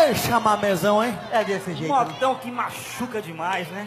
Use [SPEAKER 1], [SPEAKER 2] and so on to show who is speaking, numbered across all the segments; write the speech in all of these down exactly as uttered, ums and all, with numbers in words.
[SPEAKER 1] Ei, chamamezão, hein?
[SPEAKER 2] É desse jeito.
[SPEAKER 3] Motão que machuca demais, né?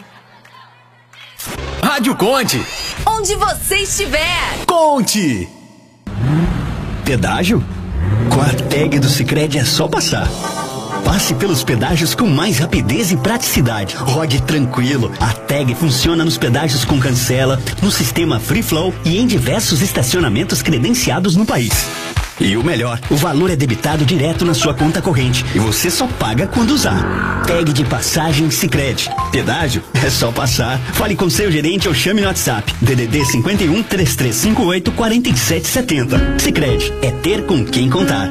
[SPEAKER 4] Rádio Conte.
[SPEAKER 5] Onde você estiver.
[SPEAKER 4] Conte. Pedágio? Com a tag do Sicredi é só passar. Passe pelos pedágios com mais rapidez e praticidade. Rode tranquilo. A tag funciona nos pedágios com cancela, no sistema Free Flow e em diversos estacionamentos credenciados no país. E o melhor, o valor é debitado direto na sua conta corrente e você só paga quando usar. Tag de passagem Sicredi. Pedágio é só passar. Fale com seu gerente ou chame no WhatsApp. D D D cinquenta e um, três três cinco oito, quatro sete sete zero. Sicredi é ter com quem contar.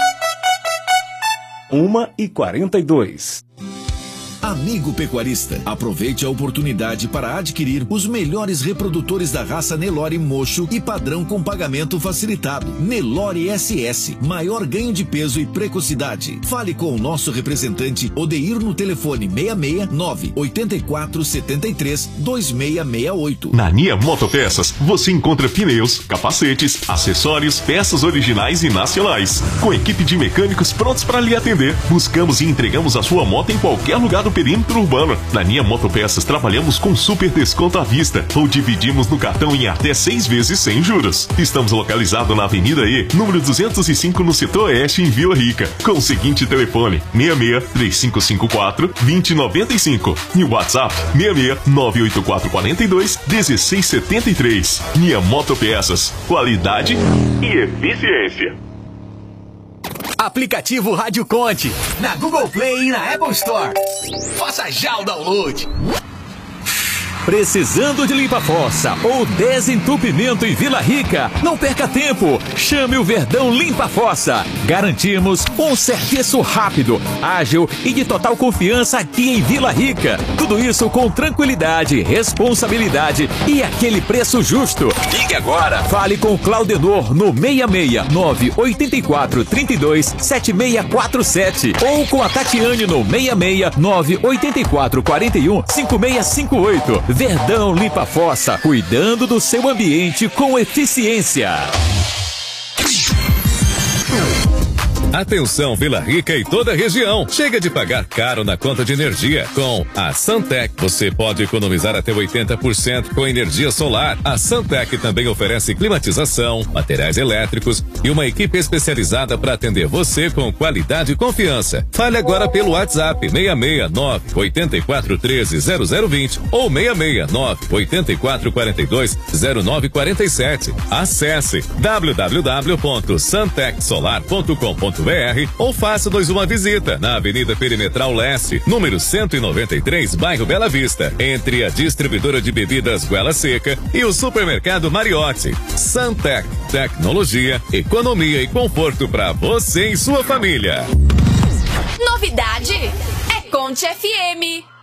[SPEAKER 6] uma e quarenta e dois.
[SPEAKER 7] Amigo pecuarista, aproveite a oportunidade para adquirir os melhores reprodutores da raça Nelore Mocho e padrão com pagamento facilitado. Nelore S S, maior ganho de peso e precocidade. Fale com o nosso representante Odeir no telefone seis seis nove, oito quatro sete três, dois seis seis oito.
[SPEAKER 8] Na Nia Motopeças, você encontra pneus, capacetes, acessórios, peças originais e nacionais. Com equipe de mecânicos prontos para lhe atender, buscamos e entregamos a sua moto em qualquer lugar do perímetro urbano. Na Nia Motopeças trabalhamos com super desconto à vista ou dividimos no cartão em até seis vezes sem juros. Estamos localizados na Avenida E, número duzentos e cinco, no setor oeste, em Vila Rica, com o seguinte telefone: seis seis, três cinco cinco quatro, dois zero nove cinco e o WhatsApp seis seis, nove oito quatro quatro dois, um seis sete três. Nia Motopeças, qualidade e eficiência.
[SPEAKER 4] Aplicativo Rádio Conte, na Google Play e na Apple Store. Faça já o download.
[SPEAKER 9] Precisando de limpa-fossa ou desentupimento em Vila Rica? Não perca tempo. Chame o Verdão Limpa-Fossa. Garantimos um serviço rápido, ágil e de total confiança aqui em Vila Rica. Tudo isso com tranquilidade, responsabilidade e aquele preço justo. Ligue agora. Fale com o Claudenor no seis seis nove oito quatro três dois sete seis quatro sete ou com a Tatiane no seis seis nove oito quatro quatro um cinco seis cinco oito. Verdão Limpa-Fossa, cuidando do seu ambiente com eficiência.
[SPEAKER 10] Atenção Vila Rica e toda a região. Chega de pagar caro na conta de energia. Com a Santec, você pode economizar até oitenta por cento com energia solar. A Santec também oferece climatização, materiais elétricos e uma equipe especializada para atender você com qualidade e confiança. Fale agora pelo WhatsApp seis seis nove oito quatro um três zero zero dois zero ou seis seis nove oito quatro quatro dois zero nove quatro sete. Acesse w w w ponto santec solar ponto com ponto b r ou faça-nos uma visita na Avenida Perimetral Leste, número cento e noventa e três, bairro Bela Vista, entre a distribuidora de bebidas Goela Seca e o supermercado Mariotti. Santec, tecnologia, economia e conforto para você e sua família.
[SPEAKER 5] Novidade é Conte F M.